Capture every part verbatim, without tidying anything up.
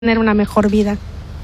tener una mejor vida.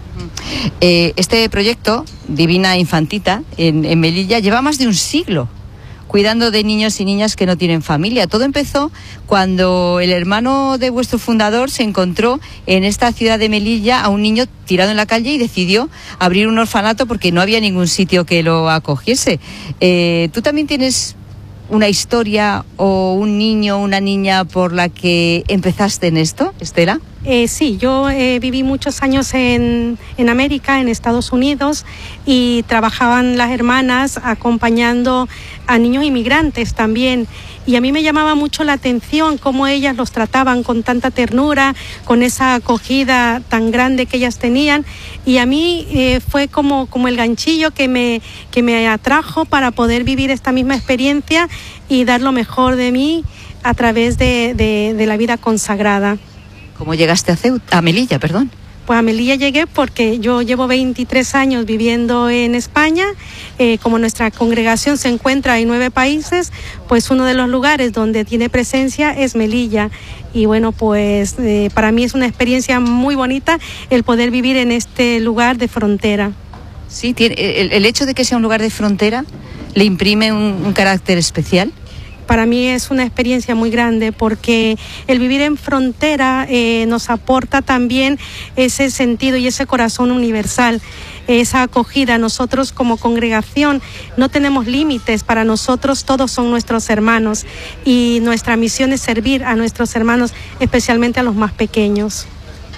Eh, este proyecto, Divina Infantita, en, en Melilla, lleva más de un siglo cuidando de niños y niñas que no tienen familia. Todo empezó cuando el hermano de vuestro fundador se encontró en esta ciudad de Melilla a un niño tirado en la calle y decidió abrir un orfanato porque no había ningún sitio que lo acogiese. Eh, ¿Tú también tienes una historia o un niño o una niña por la que empezaste en esto, Estela? Eh, sí, yo eh, viví muchos años en, en América, en Estados Unidos, y trabajaban las hermanas acompañando a niños inmigrantes también. Y a mí me llamaba mucho la atención cómo ellas los trataban con tanta ternura, con esa acogida tan grande que ellas tenían. Y a mí eh, fue como, como el ganchillo que me, que me atrajo para poder vivir esta misma experiencia y dar lo mejor de mí a través de, de, de la vida consagrada. ¿Cómo llegaste a Ceuta, a Melilla, perdón? Pues a Melilla llegué porque yo llevo veintitrés años viviendo en España. Eh, como nuestra congregación se encuentra en nueve países, pues uno de los lugares donde tiene presencia es Melilla. Y bueno, pues eh, para mí es una experiencia muy bonita el poder vivir en este lugar de frontera. Sí, tiene, el, el hecho de que sea un lugar de frontera le imprime un, un carácter especial. Para mí es una experiencia muy grande porque el vivir en frontera eh, nos aporta también ese sentido y ese corazón universal, esa acogida. Nosotros como congregación no tenemos límites, para nosotros todos son nuestros hermanos y nuestra misión es servir a nuestros hermanos, especialmente a los más pequeños.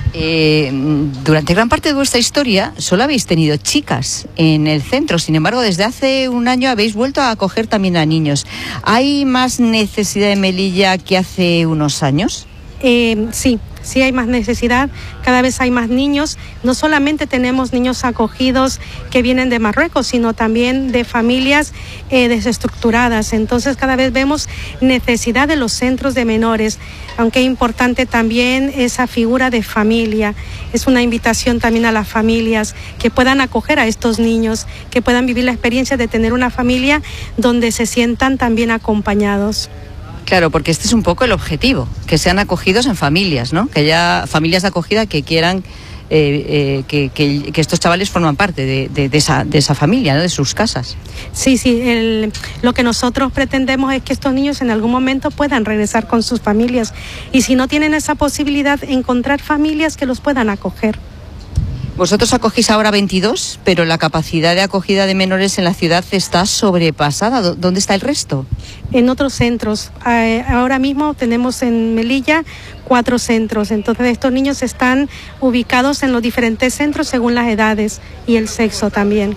Eh, durante gran parte de vuestra historia solo habéis tenido chicas en el centro, sin embargo desde hace un año habéis vuelto a acoger también a niños. ¿Hay más necesidad en Melilla que hace unos años? Eh, sí, sí hay más necesidad, cada vez hay más niños. No solamente tenemos niños acogidos que vienen de Marruecos, sino también de familias eh, desestructuradas. Entonces cada vez vemos necesidad de los centros de menores, aunque es importante también esa figura de familia. Es una invitación también a las familias que puedan acoger a estos niños, que puedan vivir la experiencia de tener una familia donde se sientan también acompañados. Claro, porque este es un poco el objetivo, que sean acogidos en familias, ¿no? Que haya familias de acogida que quieran eh, eh, que, que, que estos chavales forman parte de, de, de, esa, de esa familia, ¿no? De sus casas. Sí, sí, el, lo que nosotros pretendemos es que estos niños en algún momento puedan regresar con sus familias y si no tienen esa posibilidad, encontrar familias que los puedan acoger. Vosotros acogéis ahora veintidós, pero la capacidad de acogida de menores en la ciudad está sobrepasada. ¿Dónde está el resto? En otros centros. Eh, ahora mismo tenemos en Melilla cuatro centros. Entonces estos niños están ubicados en los diferentes centros según las edades y el sexo también.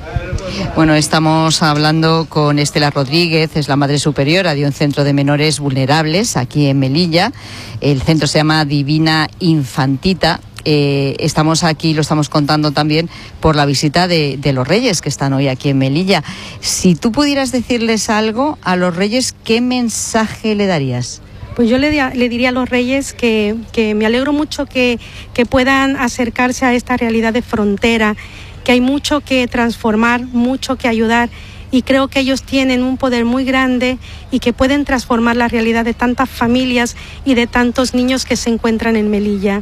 Bueno, estamos hablando con Estela Rodríguez, es la madre superiora de un centro de menores vulnerables aquí en Melilla. El centro se llama Divina Infantita. Eh, estamos aquí, lo estamos contando también por la visita de, de los Reyes que están hoy aquí en Melilla. Si tú pudieras decirles algo a los Reyes, ¿qué mensaje le darías? Pues yo le, le diría a los Reyes que, que me alegro mucho que, que puedan acercarse a esta realidad de frontera, que hay mucho que transformar, mucho que ayudar y creo que ellos tienen un poder muy grande y que pueden transformar la realidad de tantas familias y de tantos niños que se encuentran en Melilla.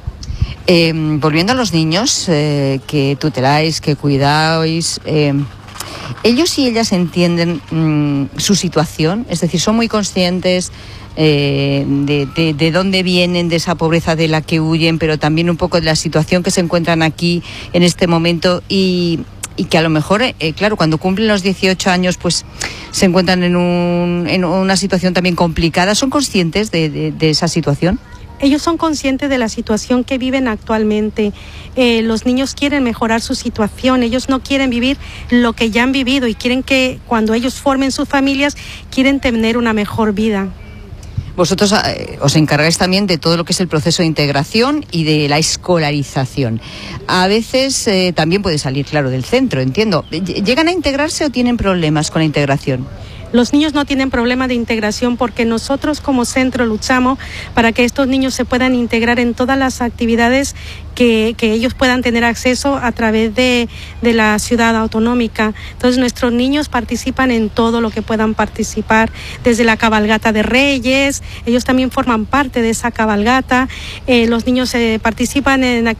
Eh, volviendo a los niños eh, que tuteláis, que cuidáis, eh, ¿ellos y ellas entienden mm, su situación? Es decir, ¿son muy conscientes eh, de, de, de dónde vienen, de esa pobreza de la que huyen, pero también un poco de la situación que se encuentran aquí en este momento y, y que a lo mejor, eh, claro, cuando cumplen los dieciocho años, pues se encuentran en, un, en una situación también complicada? ¿Son conscientes de, de, de esa situación? Ellos son conscientes de la situación que viven actualmente. Eh, los niños quieren mejorar su situación, ellos no quieren vivir lo que ya han vivido y quieren que cuando ellos formen sus familias, quieren tener una mejor vida. Vosotros eh, os encargáis también de todo lo que es el proceso de integración y de la escolarización. A veces eh, también puede salir, claro, del centro, entiendo. ¿Llegan a integrarse o tienen problemas con la integración? Los niños no tienen problema de integración porque nosotros como centro luchamos para que estos niños se puedan integrar en todas las actividades que, que ellos puedan tener acceso a través de, de la ciudad autonómica. Entonces nuestros niños participan en todo lo que puedan participar, desde la cabalgata de Reyes, ellos también forman parte de esa cabalgata, eh, los niños eh, participan en